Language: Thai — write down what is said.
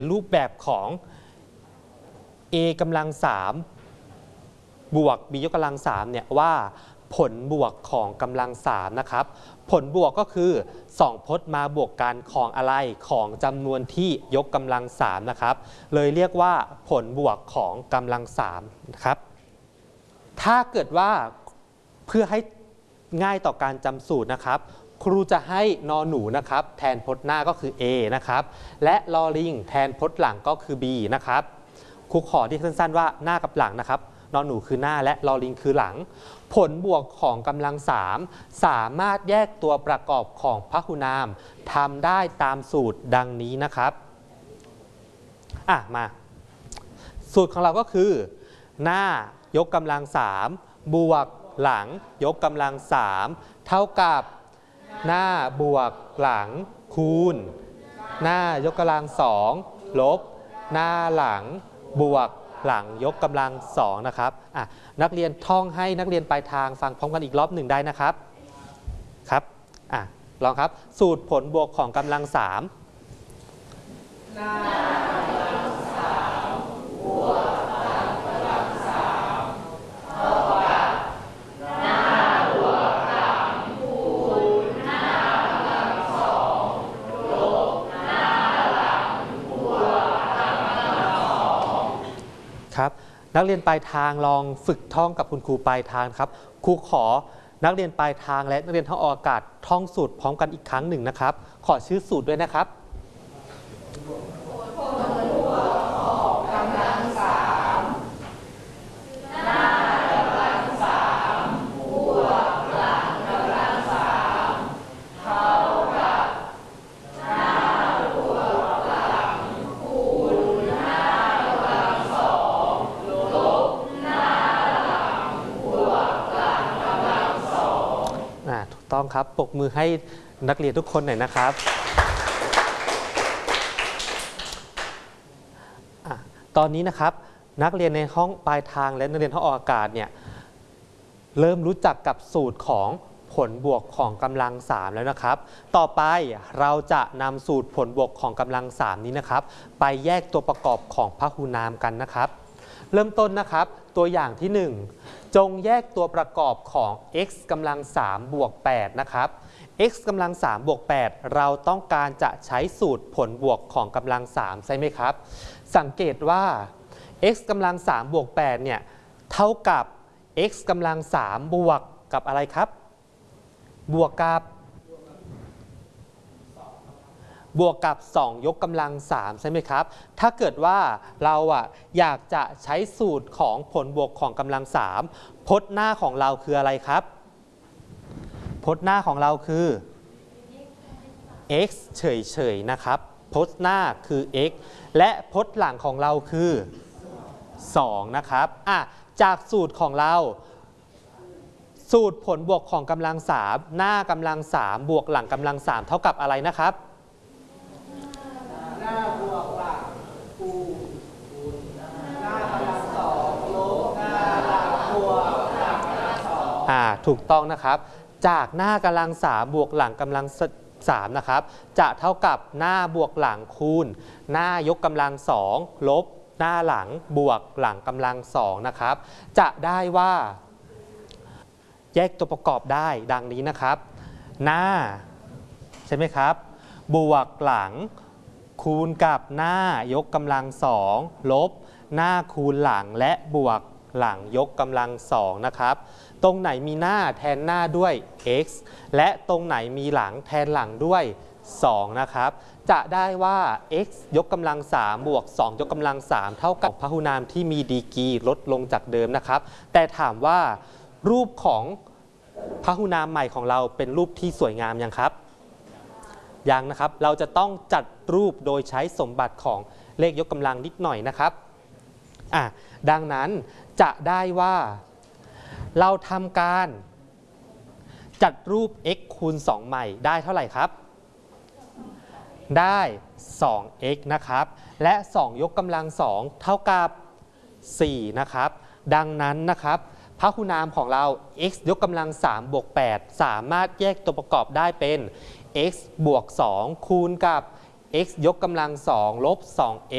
รูปแบบของ a กำลัง3บวก b ยกกำลัง3เนี่ยว่าผลบวกของกำลัง3นะครับผลบวกก็คือ2พจน์มาบวกกันของอะไรของจำนวนที่ยกกำลัง3นะครับเลยเรียกว่าผลบวกของกำลัง3นะครับถ้าเกิดว่าเพื่อให้ง่ายต่อการจำสูตรนะครับครูจะให้นอหนูนะครับแทนพจน์หน้าก็คือ a นะครับและลอลิงแทนพจน์หลังก็คือ b นะครับครูขอที่สั้นๆว่าหน้ากับหลังนะครับนอหนูคือหน้าและลอลิงคือหลังผลบวกของกำลัง3สามารถแยกตัวประกอบของพหุนามทำได้ตามสูตรดังนี้นะครับมาสูตรของเราก็คือหน้ายกกำลัง3บวกหลังยกกำลัง3เท่ากับหน้าบวกหลังคูณหน้ายกกำลัง2ลบหน้าหลังบวกหลังยกกำลัง2นะครับนักเรียนท่องให้นักเรียนปลายทางฟังพร้อมกันอีกรอบหนึ่งได้นะครับลองครับสูตรผลบวกของกำลัง3หน้ากำลัง3บวกหลังกำลัง3เท่ากับหน้าบวกหลังคูณหน้ากำลัง2ลบหน้าหลังบวกหลังกำลัง2ครับนักเรียนปลายทางลองฝึกท่องกับคุณครูปลายทางครับครูขอนักเรียนปลายทางและนักเรียนท่องออกอากาศท่องสูตรพร้อมกันอีกครั้งหนึ่งนะครับขอชื่อสูตรด้วยนะครับต้องครับปรบมือให้นักเรียนทุกคนหน่อยนะครับตอนนี้นะครับนักเรียนในห้องปลายทางและนักเรียนห้องออกอากาศเนี่ยเริ่มรู้จักกับสูตรของผลบวกของกำลัง3แล้วนะครับต่อไปเราจะนำสูตรผลบวกของกำลัง3นี้นะครับไปแยกตัวประกอบของพหุนามกันนะครับเริ่มต้นนะครับตัวอย่างที่1จงแยกตัวประกอบของ x กำลัง3บวก8นะครับ x กำลัง3บวก8เราต้องการจะใช้สูตรผลบวกของกำลัง3ใช่ไหมครับสังเกตว่า x กำลัง3บวก8เนี่ยเท่ากับ x กำลัง3บวกกับอะไรครับบวกกับ2ยกกำลัง3ใช่ไหมครับถ้าเกิดว่าเราอยากจะใช้สูตรของผลบวกของกำลัง3พจน์หน้าของเราคืออะไรครับพจน์หน้าของเราคือ x เฉยๆนะครับพจน์หน้าคือ x และพจน์หลังของเราคือ2นะครับจากสูตรของเราสูตรผลบวกของกำลัง3หน้ากำลัง3บวกหลังกำลัง3เท่ากับอะไรนะครับหน้าบวกหลังคูณหน้ากำลัง2ลบหน้าหลังบวกหลังกำลัง2ถูกต้องนะครับจากหน้ากำลัง3บวกหลังกำลัง3นะครับจะเท่ากับหน้าบวกหลังคูณหน้ายกกำลัง2ลบหน้าหลังบวกหลังกำลัง2นะครับจะได้ว่าแยกตัวประกอบได้ดังนี้นะครับหน้าใช่ไหมครับบวกหลังคูณกับหน้ายกกำลัง2ลบหน้าคูณหลังและบวกหลังยกกำลัง2นะครับตรงไหนมีหน้าแทนหน้าด้วย x และตรงไหนมีหลังแทนหลังด้วย2นะครับจะได้ว่า x ยกกำลัง3บวก2ยกกำลัง3เท่ากับพหุนามที่มีดีกรีลดลงจากเดิมนะครับแต่ถามว่ารูปของพหุนามใหม่ของเราเป็นรูปที่สวยงามยังครับยังนะครับเราจะต้องจัดรูปโดยใช้สมบัติของเลขยกกำลังนิดหน่อยนะครับดังนั้นจะได้ว่าเราทำการจัดรูป x คูณ2ใหม่ได้เท่าไหร่ครับได้ 2x นะครับและ2ยกกำลัง2เท่ากับ4นะครับดังนั้นนะครับพหุนามของเรา x ยกกำลัง3บวก8สามารถแยกตัวประกอบได้เป็น x บวก2คูณกับ x ยกกำลัง2ลบ 2x